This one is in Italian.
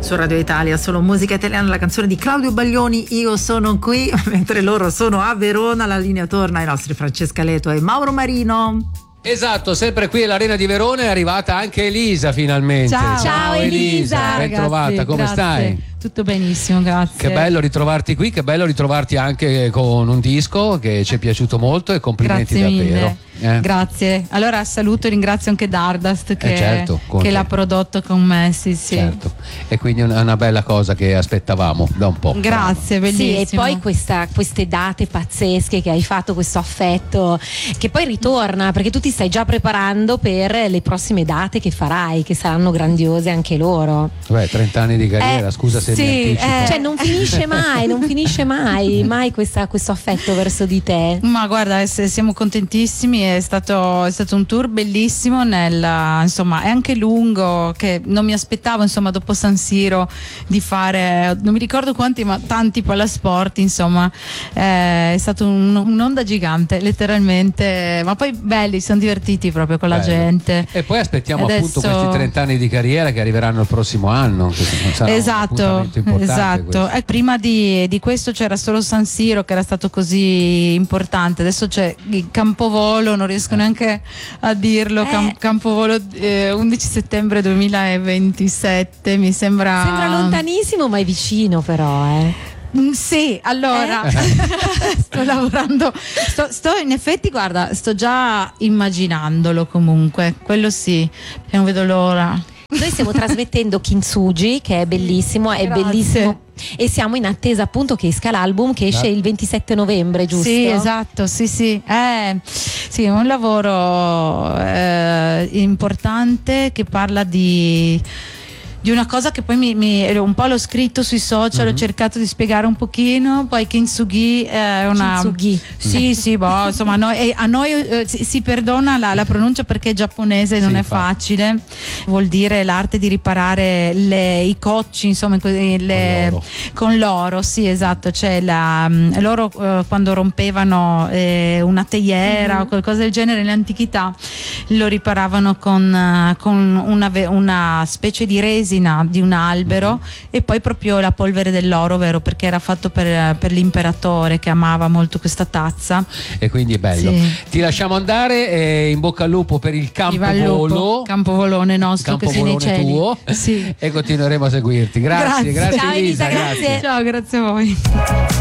su Radio Italia, solo musica italiana, la canzone di Claudio Baglioni, Io sono qui, mentre loro sono a Verona. La linea torna ai nostri Francesca Leto e Mauro Marino. Esatto, sempre qui all'Arena di Verona è arrivata anche Elisa finalmente. Ciao Elisa, ben trovata, come stai? Tutto benissimo, grazie. Che bello ritrovarti qui, che bello ritrovarti anche con un disco che ci è piaciuto molto e complimenti grazie davvero. Mille. Grazie. Allora saluto e ringrazio anche Dardust che l'ha prodotto con me, sì. Certo. E quindi è una bella cosa che aspettavamo da un po'. Grazie, bellissimo. Sì, e poi queste date pazzesche che hai fatto, questo affetto che poi ritorna, perché tu ti stai già preparando per le prossime date che farai, che saranno grandiose anche loro. 30 anni di carriera, scusa se mi anticipo. Cioè non finisce mai questo affetto verso di te. Ma guarda, siamo contentissimi, è stato un tour bellissimo, insomma è anche lungo, che non mi aspettavo insomma dopo San Siro di fare, non mi ricordo quanti, ma tanti Palasport, insomma è stato un'onda gigante letteralmente, ma poi belli, siamo divertiti proprio con la gente. E poi aspettiamo appunto questi 30 anni di carriera che arriveranno il prossimo anno, che sarà esatto. Prima di questo c'era solo San Siro che era stato così importante, adesso c'è il Campovolo, non riesco neanche a dirlo, Campovolo 11 settembre 2027, mi sembra lontanissimo ma è vicino però Sì, allora sto lavorando, sto in effetti, guarda, sto già immaginandolo comunque, quello sì, e non vedo l'ora. Noi stiamo trasmettendo Kintsugi, che è bellissimo, è bellissimo, e siamo in attesa appunto che esca l'album, che esce il 27 novembre, giusto? Sì, esatto, sì. Sì, è un lavoro importante che parla di una cosa che poi un po' l'ho scritto sui social, ho cercato di spiegare un pochino, poi Kintsugi è una Kintsugi. Sì, insomma a noi si perdona la pronuncia perché è giapponese, non è facile, vuol dire l'arte di riparare i cocci, insomma con l'oro, sì, esatto, cioè loro quando rompevano una teiera o qualcosa del genere nell'antichità lo riparavano con una specie di resina di un albero e poi proprio la polvere dell'oro, vero, perché era fatto per l'imperatore che amava molto questa tazza, e quindi è bello. Ti lasciamo andare e in bocca al lupo per il Campovolone nostro, che sei nei cieli tuo, e continueremo a seguirti. Grazie Ciao, Elisa, grazie. Ciao, grazie a voi.